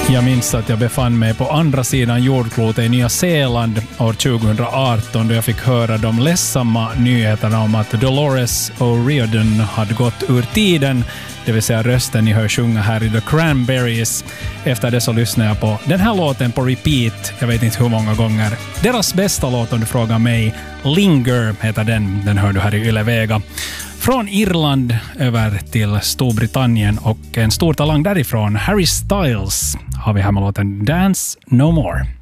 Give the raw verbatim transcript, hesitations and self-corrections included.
Jag minns att jag befann mig på andra sidan jordklotet i Nya Zeeland år tjugoarton då jag fick höra de ledsamma nyheterna om att Dolores O'Riordan hade gått ur tiden, det vill säga rösten ni hör sjunga här i The Cranberries. Efter det så lyssnade jag på den här låten på repeat, jag vet inte hur många gånger. Deras bästa låt om du frågar mig, Linger heter den, den hör du här i Yle Vega. Från Irland över till Storbritannien och en stor talang därifrån, Harry Styles, har vi här med låten Dance No More.